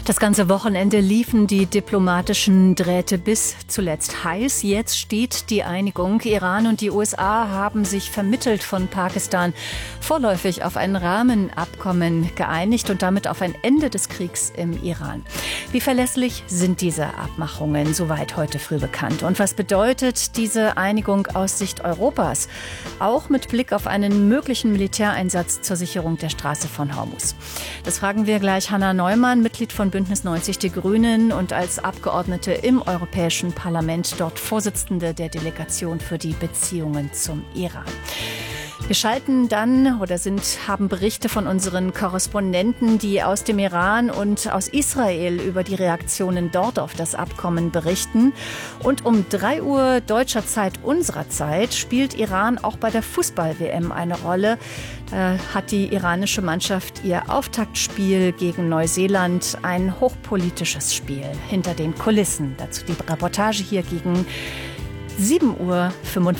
Das ganze Wochenende liefen die diplomatischen Drähte bis zuletzt heiß. Jetzt steht die Einigung. Iran und die USA haben sich vermittelt von Pakistan vorläufig auf ein Rahmenabkommen geeinigt und damit auf ein Ende des Kriegs im Iran. Wie verlässlich sind diese Abmachungen? Soweit heute früh bekannt. Und was bedeutet diese Einigung aus Sicht Europas? Auch mit Blick auf einen möglichen Militäreinsatz zur Sicherung der Straße von Hormuz. Das fragen wir gleich Hanna Neumann, Mitglied von Bündnis 90 Die Grünen und als Abgeordnete im Europäischen Parlament dort Vorsitzende der Delegation für die Beziehungen zum Iran. Wir schalten dann haben Berichte von unseren Korrespondenten, die aus dem Iran und aus Israel über die Reaktionen dort auf das Abkommen berichten. Und um 3 Uhr deutscher Zeit, unserer Zeit, spielt Iran auch bei der Fußball-WM eine Rolle. Da hat die iranische Mannschaft ihr Auftaktspiel gegen Neuseeland, ein hochpolitisches Spiel hinter den Kulissen. Dazu die Reportage hier gegen 7:45 Uhr.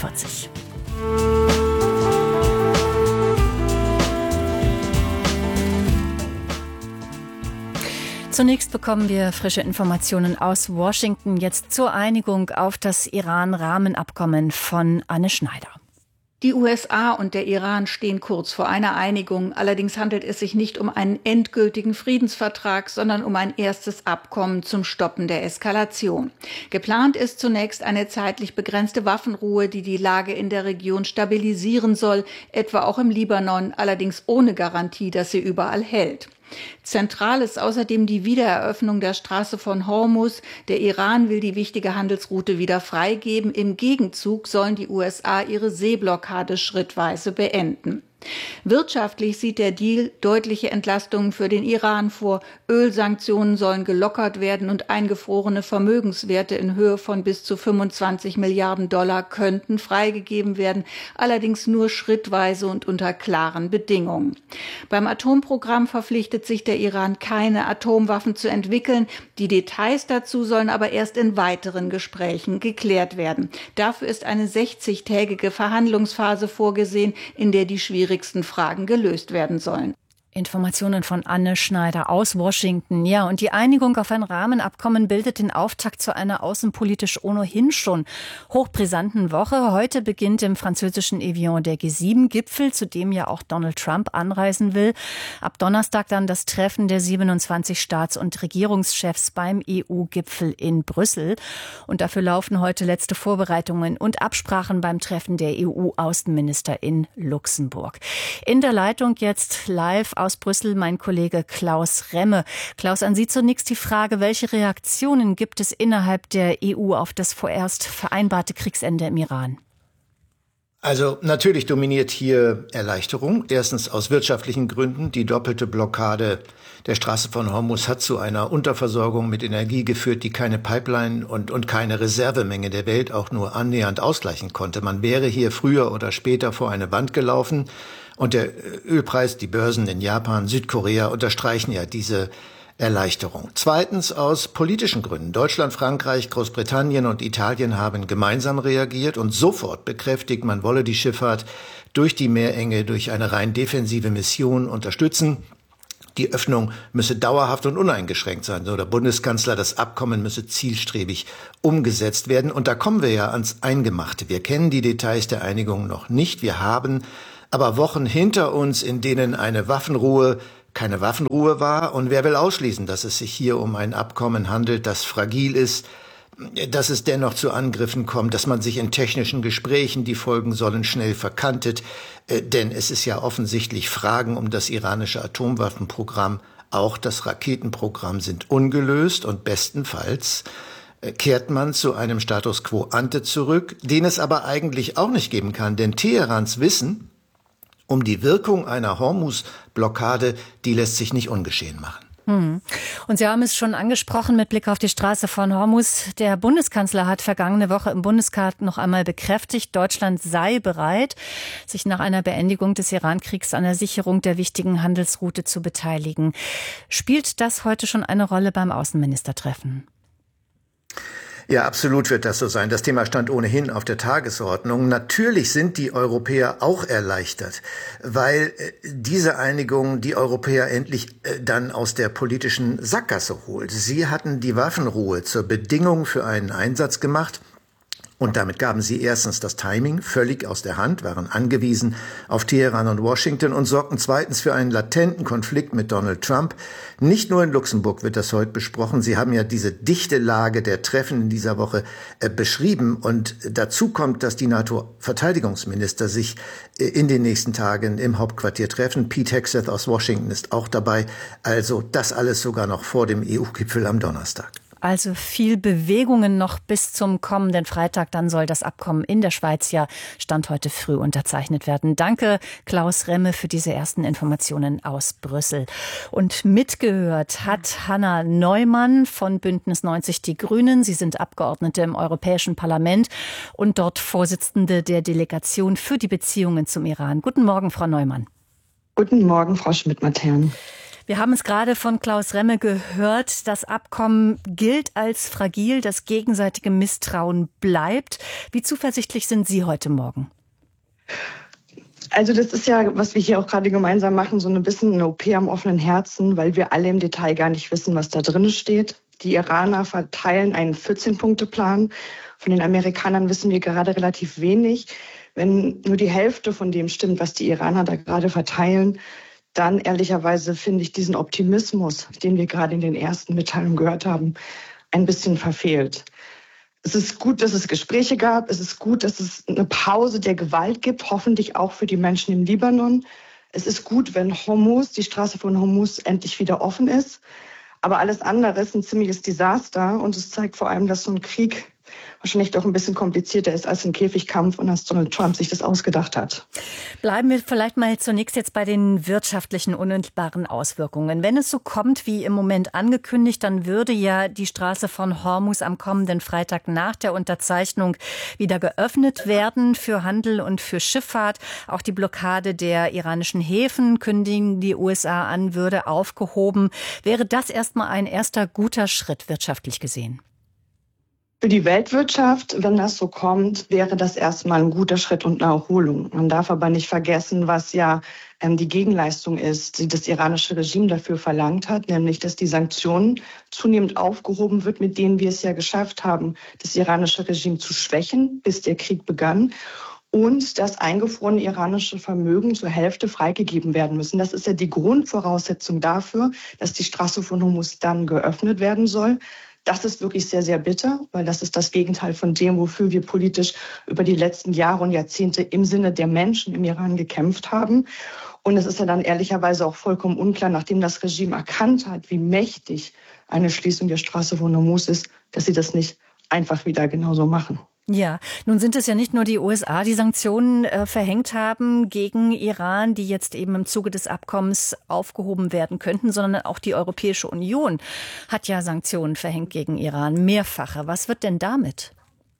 Zunächst bekommen wir frische Informationen aus Washington jetzt zur Einigung auf das Iran-Rahmenabkommen von Anne Schneider. Die USA und der Iran stehen kurz vor einer Einigung. Allerdings handelt es sich nicht um einen endgültigen Friedensvertrag, sondern um ein erstes Abkommen zum Stoppen der Eskalation. Geplant ist zunächst eine zeitlich begrenzte Waffenruhe, die die Lage in der Region stabilisieren soll, etwa auch im Libanon, allerdings ohne Garantie, dass sie überall hält. Zentral ist außerdem die Wiedereröffnung der Straße von Hormuz. Der Iran will die wichtige Handelsroute wieder freigeben. Im Gegenzug sollen die USA ihre Seeblockade schrittweise beenden. Wirtschaftlich sieht der Deal deutliche Entlastungen für den Iran vor. Ölsanktionen sollen gelockert werden und eingefrorene Vermögenswerte in Höhe von bis zu 25 Milliarden Dollar könnten freigegeben werden, allerdings nur schrittweise und unter klaren Bedingungen. Beim Atomprogramm verpflichtet sich der Iran, keine Atomwaffen zu entwickeln. Die Details dazu sollen aber erst in weiteren Gesprächen geklärt werden. Dafür ist eine 60-tägige Verhandlungsphase vorgesehen, in der die schwierigsten Fragen gelöst werden sollen. Informationen von Anne Schneider aus Washington. Ja, und die Einigung auf ein Rahmenabkommen bildet den Auftakt zu einer außenpolitisch ohnehin schon hochbrisanten Woche. Heute beginnt im französischen Evian der G7-Gipfel, zu dem ja auch Donald Trump anreisen will. Ab Donnerstag dann das Treffen der 27 Staats- und Regierungschefs beim EU-Gipfel in Brüssel. Und dafür laufen heute letzte Vorbereitungen und Absprachen beim Treffen der EU-Außenminister in Luxemburg. In der Leitung jetzt live aus Brüssel mein Kollege Klaus Remme. Klaus, an Sie zunächst die Frage, welche Reaktionen gibt es innerhalb der EU auf das vorerst vereinbarte Kriegsende im Iran? Also natürlich dominiert hier Erleichterung. Erstens aus wirtschaftlichen Gründen. Die doppelte Blockade der Straße von Hormuz hat zu einer Unterversorgung mit Energie geführt, die keine Pipeline und keine Reservemenge der Welt auch nur annähernd ausgleichen konnte. Man wäre hier früher oder später vor eine Wand gelaufen. Und der Ölpreis, die Börsen in Japan, Südkorea unterstreichen ja diese Erleichterung. Zweitens aus politischen Gründen. Deutschland, Frankreich, Großbritannien und Italien haben gemeinsam reagiert und sofort bekräftigt, man wolle die Schifffahrt durch die Meerenge, durch eine rein defensive Mission unterstützen. Die Öffnung müsse dauerhaft und uneingeschränkt sein, so der Bundeskanzler. Das Abkommen müsse zielstrebig umgesetzt werden. Und da kommen wir ja ans Eingemachte. Wir kennen die Details der Einigung noch nicht. Wir haben aber Wochen hinter uns, in denen eine Waffenruhe keine Waffenruhe war. Und wer will ausschließen, dass es sich hier um ein Abkommen handelt, das fragil ist, dass es dennoch zu Angriffen kommt, dass man sich in technischen Gesprächen, die folgen sollen, schnell verkantet. Denn es ist ja offensichtlich, Fragen um das iranische Atomwaffenprogramm, auch das Raketenprogramm sind ungelöst und bestenfalls kehrt man zu einem Status quo ante zurück, den es aber eigentlich auch nicht geben kann. Denn Teherans Wissen um die Wirkung einer Hormuz-Blockade, die lässt sich nicht ungeschehen machen. Und Sie haben es schon angesprochen mit Blick auf die Straße von Hormuz. Der Bundeskanzler hat vergangene Woche im Bundesrat noch einmal bekräftigt, Deutschland sei bereit, sich nach einer Beendigung des Iran-Kriegs an der Sicherung der wichtigen Handelsroute zu beteiligen. Spielt das heute schon eine Rolle beim Außenministertreffen? Ja, absolut wird das so sein. Das Thema stand ohnehin auf der Tagesordnung. Natürlich sind die Europäer auch erleichtert, weil diese Einigung die Europäer endlich dann aus der politischen Sackgasse holt. Sie hatten die Waffenruhe zur Bedingung für einen Einsatz gemacht. Und damit gaben sie erstens das Timing völlig aus der Hand, waren angewiesen auf Teheran und Washington und sorgten zweitens für einen latenten Konflikt mit Donald Trump. Nicht nur in Luxemburg wird das heute besprochen. Sie haben ja diese dichte Lage der Treffen in dieser Woche beschrieben. Und dazu kommt, dass die NATO-Verteidigungsminister sich in den nächsten Tagen im Hauptquartier treffen. Pete Hegseth aus Washington ist auch dabei. Also das alles sogar noch vor dem EU-Gipfel am Donnerstag. Also viel Bewegungen noch bis zum kommenden Freitag. Dann soll das Abkommen in der Schweiz ja Stand heute früh unterzeichnet werden. Danke, Klaus Remme, für diese ersten Informationen aus Brüssel. Und mitgehört hat Hanna Neumann von Bündnis 90 Die Grünen. Sie sind Abgeordnete im Europäischen Parlament und dort Vorsitzende der Delegation für die Beziehungen zum Iran. Guten Morgen, Frau Neumann. Guten Morgen, Frau Schmidt-Matern. Wir haben es gerade von Klaus Remme gehört. Das Abkommen gilt als fragil. Das gegenseitige Misstrauen bleibt. Wie zuversichtlich sind Sie heute Morgen? Also das ist ja, was wir hier auch gerade gemeinsam machen, so ein bisschen eine OP am offenen Herzen, weil wir alle im Detail gar nicht wissen, was da drin steht. Die Iraner verteilen einen 14-Punkte-Plan. Von den Amerikanern wissen wir gerade relativ wenig. Wenn nur die Hälfte von dem stimmt, was die Iraner da gerade verteilen, dann ehrlicherweise finde ich diesen Optimismus, den wir gerade in den ersten Mitteilungen gehört haben, ein bisschen verfehlt. Es ist gut, dass es Gespräche gab. Es ist gut, dass es eine Pause der Gewalt gibt, hoffentlich auch für die Menschen im Libanon. Es ist gut, wenn Hormuz, die Straße von Hormuz, endlich wieder offen ist. Aber alles andere ist ein ziemliches Desaster und es zeigt vor allem, dass so ein Krieg wahrscheinlich doch ein bisschen komplizierter ist als ein Käfigkampf und als Donald Trump sich das ausgedacht hat. Bleiben wir vielleicht mal zunächst jetzt bei den wirtschaftlichen unmittelbaren Auswirkungen. Wenn es so kommt, wie im Moment angekündigt, dann würde ja die Straße von Hormuz am kommenden Freitag nach der Unterzeichnung wieder geöffnet werden für Handel und für Schifffahrt. Auch die Blockade der iranischen Häfen, kündigen die USA an, würde aufgehoben. Wäre das erstmal ein erster guter Schritt wirtschaftlich gesehen? Für die Weltwirtschaft, wenn das so kommt, wäre das erstmal ein guter Schritt und eine Erholung. Man darf aber nicht vergessen, was ja die Gegenleistung ist, die das iranische Regime dafür verlangt hat, nämlich dass die Sanktionen zunehmend aufgehoben wird, mit denen wir es ja geschafft haben, das iranische Regime zu schwächen, bis der Krieg begann. Und dass eingefrorene iranische Vermögen zur Hälfte freigegeben werden müssen. Das ist ja die Grundvoraussetzung dafür, dass die Straße von Hormuz dann geöffnet werden soll. Das ist wirklich sehr, sehr bitter, weil das ist das Gegenteil von dem, wofür wir politisch über die letzten Jahre und Jahrzehnte im Sinne der Menschen im Iran gekämpft haben. Und es ist ja dann ehrlicherweise auch vollkommen unklar, nachdem das Regime erkannt hat, wie mächtig eine Schließung der Straße von Hormuz ist, dass sie das nicht einfach wieder genauso machen. Ja, nun sind es ja nicht nur die USA, die Sanktionen verhängt haben gegen Iran, die jetzt eben im Zuge des Abkommens aufgehoben werden könnten, sondern auch die Europäische Union hat ja Sanktionen verhängt gegen Iran, mehrfache. Was wird denn damit?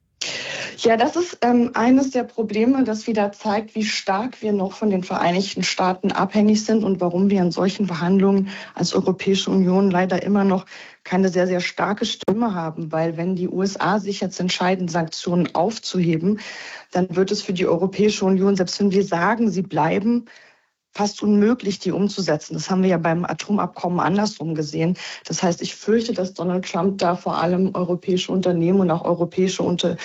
Ja, das ist eines der Probleme, das wieder zeigt, wie stark wir noch von den Vereinigten Staaten abhängig sind und warum wir in solchen Verhandlungen als Europäische Union leider immer noch keine sehr, sehr starke Stimme haben. Weil wenn die USA sich jetzt entscheiden, Sanktionen aufzuheben, dann wird es für die Europäische Union, selbst wenn wir sagen, sie bleiben, fast unmöglich, die umzusetzen. Das haben wir ja beim Atomabkommen andersrum gesehen. Das heißt, ich fürchte, dass Donald Trump da vor allem europäische Unternehmen und auch europäische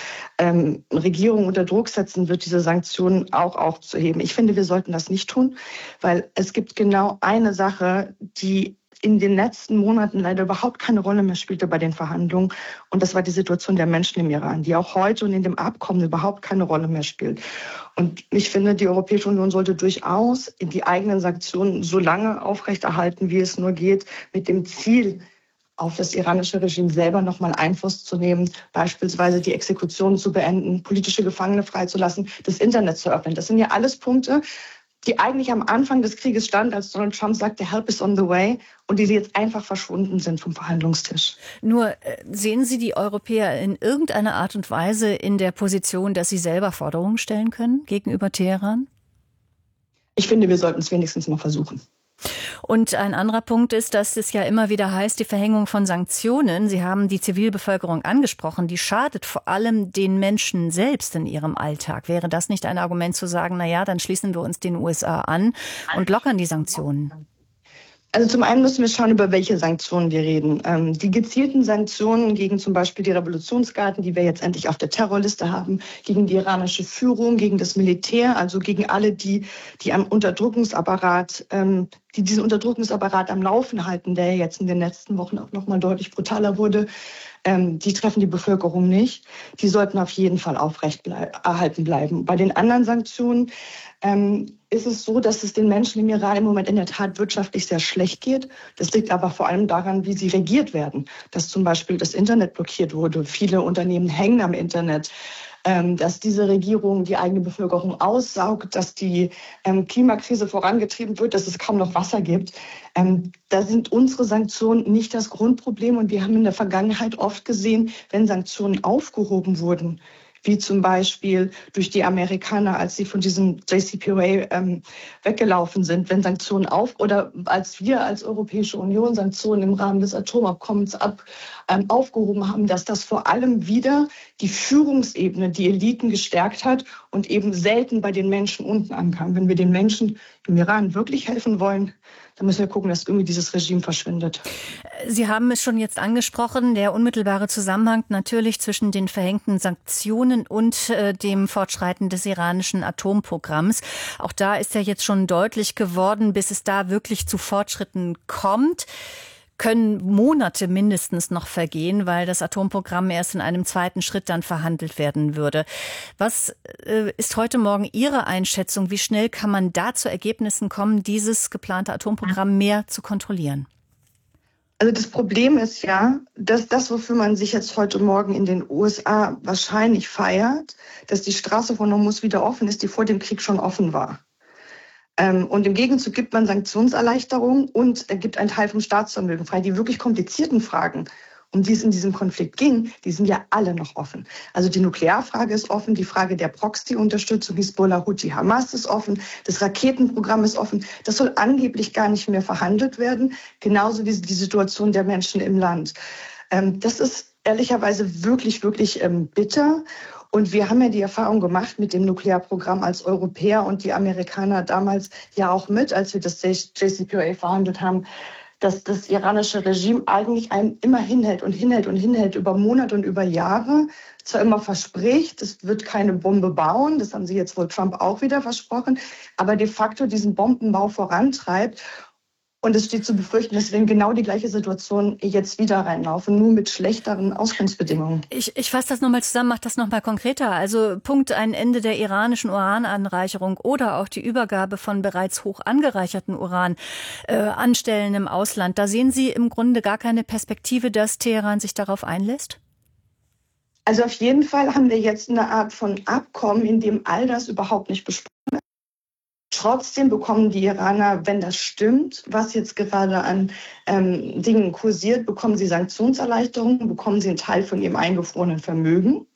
Regierungen unter Druck setzen wird, diese Sanktionen auch aufzuheben. Ich finde, wir sollten das nicht tun, weil es gibt genau eine Sache, die in den letzten Monaten leider überhaupt keine Rolle mehr spielte bei den Verhandlungen. Und das war die Situation der Menschen im Iran, die auch heute und in dem Abkommen überhaupt keine Rolle mehr spielt. Und ich finde, die Europäische Union sollte durchaus die eigenen Sanktionen so lange aufrechterhalten, wie es nur geht, mit dem Ziel, auf das iranische Regime selber nochmal Einfluss zu nehmen, beispielsweise die Exekutionen zu beenden, politische Gefangene freizulassen, das Internet zu öffnen. Das sind ja alles Punkte, die eigentlich am Anfang des Krieges stand, als Donald Trump sagte, help is on the way, und die jetzt einfach verschwunden sind vom Verhandlungstisch. Nur sehen Sie die Europäer in irgendeiner Art und Weise in der Position, dass sie selber Forderungen stellen können gegenüber Teheran? Ich finde, wir sollten es wenigstens mal versuchen. Und ein anderer Punkt ist, dass es ja immer wieder heißt, die Verhängung von Sanktionen, Sie haben die Zivilbevölkerung angesprochen, die schadet vor allem den Menschen selbst in ihrem Alltag. Wäre das nicht ein Argument zu sagen, na ja, dann schließen wir uns den USA an und lockern die Sanktionen? Also zum einen müssen wir schauen, über welche Sanktionen wir reden. Die gezielten Sanktionen gegen zum Beispiel die Revolutionsgarden, die wir jetzt endlich auf der Terrorliste haben, gegen die iranische Führung, gegen das Militär, also gegen alle, die am Unterdrückungsapparat, die diesen Unterdrückungsapparat am Laufen halten, der jetzt in den letzten Wochen auch nochmal deutlich brutaler wurde, die treffen die Bevölkerung nicht. Die sollten auf jeden Fall erhalten bleiben. Bei den anderen Sanktionen ist es so, dass es den Menschen im Iran im Moment in der Tat wirtschaftlich sehr schlecht geht. Das liegt aber vor allem daran, wie sie regiert werden. Dass zum Beispiel das Internet blockiert wurde. Viele Unternehmen hängen am Internet. Dass diese Regierung die eigene Bevölkerung aussaugt, dass die Klimakrise vorangetrieben wird, dass es kaum noch Wasser gibt. Da sind unsere Sanktionen nicht das Grundproblem. Und wir haben in der Vergangenheit oft gesehen, wenn Sanktionen aufgehoben wurden, wie zum Beispiel durch die Amerikaner, als sie von diesem JCPOA weggelaufen sind, wenn Sanktionen oder als wir als Europäische Union Sanktionen im Rahmen des Atomabkommens aufgehoben haben, dass das vor allem wieder die Führungsebene, die Eliten gestärkt hat und eben selten bei den Menschen unten ankam. Wenn wir den Menschen im Iran wirklich helfen wollen, dann müssen wir gucken, dass irgendwie dieses Regime verschwindet. Sie haben es schon jetzt angesprochen, der unmittelbare Zusammenhang natürlich zwischen den verhängten Sanktionen und dem Fortschreiten des iranischen Atomprogramms. Auch da ist ja jetzt schon deutlich geworden, bis es da wirklich zu Fortschritten kommt, können Monate mindestens noch vergehen, weil das Atomprogramm erst in einem zweiten Schritt dann verhandelt werden würde. Was ist heute Morgen Ihre Einschätzung? Wie schnell kann man da zu Ergebnissen kommen, dieses geplante Atomprogramm mehr zu kontrollieren? Also das Problem ist ja, dass das, wofür man sich jetzt heute Morgen in den USA wahrscheinlich feiert, dass die Straße von Hormuz wieder offen ist, die vor dem Krieg schon offen war. Und im Gegenzug gibt man Sanktionserleichterungen und gibt einen Teil vom Staatsvermögen frei. Die wirklich komplizierten Fragen, um die es in diesem Konflikt ging, die sind ja alle noch offen. Also die Nuklearfrage ist offen, die Frage der Proxy-Unterstützung, Hisbollah, Houthi, Hamas ist offen, das Raketenprogramm ist offen. Das soll angeblich gar nicht mehr verhandelt werden, genauso wie die Situation der Menschen im Land. Das ist ehrlicherweise wirklich, wirklich bitter. Und wir haben ja die Erfahrung gemacht mit dem Nuklearprogramm als Europäer und die Amerikaner damals ja auch mit, als wir das JCPOA verhandelt haben, dass das iranische Regime eigentlich einem immer hinhält und hinhält und hinhält über Monate und über Jahre. Zwar immer verspricht, es wird keine Bombe bauen, das haben sie jetzt wohl Trump auch wieder versprochen, aber de facto diesen Bombenbau vorantreibt. Und es steht zu befürchten, dass wir in genau die gleiche Situation jetzt wieder reinlaufen, nur mit schlechteren Ausgangsbedingungen. Ich fasse das nochmal zusammen, mache das nochmal konkreter. Also Punkt, ein Ende der iranischen Urananreicherung oder auch die Übergabe von bereits hoch angereicherten Uran an Stellen im Ausland. Da sehen Sie im Grunde gar keine Perspektive, dass Teheran sich darauf einlässt? Also auf jeden Fall haben wir jetzt eine Art von Abkommen, in dem all das überhaupt nicht besprochen wird. Trotzdem bekommen die Iraner, wenn das stimmt, was jetzt gerade an Dingen kursiert, bekommen sie Sanktionserleichterungen, bekommen sie einen Teil von ihrem eingefrorenen Vermögen.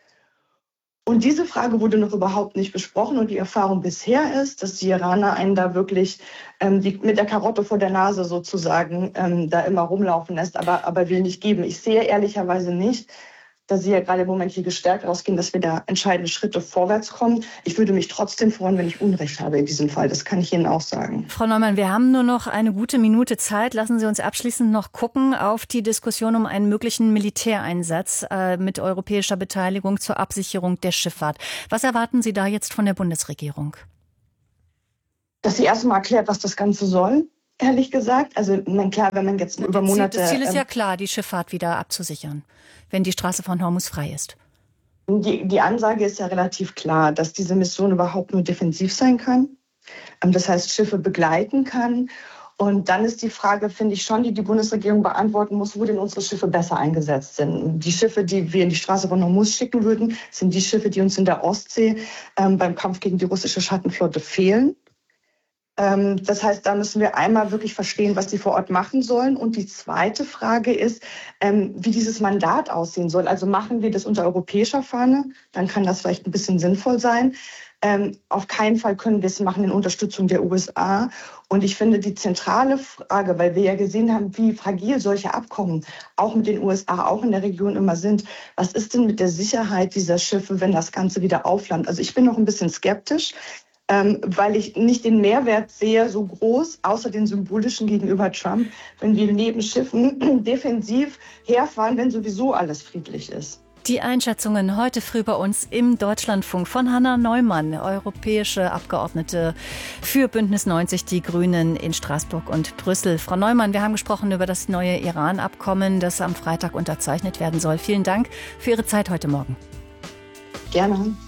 Und diese Frage wurde noch überhaupt nicht besprochen. Und die Erfahrung bisher ist, dass die Iraner einen da wirklich mit der Karotte vor der Nase sozusagen da immer rumlaufen lässt, aber will nicht geben. Ich sehe ehrlicherweise nicht, da Sie ja gerade im Moment hier gestärkt rausgehen, dass wir da entscheidende Schritte vorwärts kommen. Ich würde mich trotzdem freuen, wenn ich Unrecht habe in diesem Fall. Das kann ich Ihnen auch sagen. Frau Neumann, wir haben nur noch eine gute Minute Zeit. Lassen Sie uns abschließend noch gucken auf die Diskussion um einen möglichen Militäreinsatz mit europäischer Beteiligung zur Absicherung der Schifffahrt. Was erwarten Sie da jetzt von der Bundesregierung? Dass sie erstmal erklärt, was das Ganze soll. Ehrlich gesagt, also klar, wenn man jetzt über Monate... Das Ziel ist ja klar, die Schifffahrt wieder abzusichern, wenn die Straße von Hormuz frei ist. Die Ansage ist ja relativ klar, dass diese Mission überhaupt nur defensiv sein kann. Das heißt, Schiffe begleiten kann. Und dann ist die Frage, finde ich schon, die die Bundesregierung beantworten muss, wo denn unsere Schiffe besser eingesetzt sind. Die Schiffe, die wir in die Straße von Hormuz schicken würden, sind die Schiffe, die uns in der Ostsee beim Kampf gegen die russische Schattenflotte fehlen. Das heißt, da müssen wir einmal wirklich verstehen, was die vor Ort machen sollen. Und die zweite Frage ist, wie dieses Mandat aussehen soll. Also machen wir das unter europäischer Fahne, dann kann das vielleicht ein bisschen sinnvoll sein. Auf keinen Fall können wir es machen in Unterstützung der USA. Und ich finde die zentrale Frage, weil wir ja gesehen haben, wie fragil solche Abkommen auch mit den USA, auch in der Region immer sind. Was ist denn mit der Sicherheit dieser Schiffe, wenn das Ganze wieder auflandet? Also ich bin noch ein bisschen skeptisch, weil ich nicht den Mehrwert sehe, so groß, außer den symbolischen gegenüber Trump, wenn wir neben Schiffen defensiv herfahren, wenn sowieso alles friedlich ist. Die Einschätzungen heute früh bei uns im Deutschlandfunk von Hanna Neumann, europäische Abgeordnete für Bündnis 90, die Grünen in Straßburg und Brüssel. Frau Neumann, wir haben gesprochen über das neue Iran-Abkommen, das am Freitag unterzeichnet werden soll. Vielen Dank für Ihre Zeit heute Morgen. Gerne.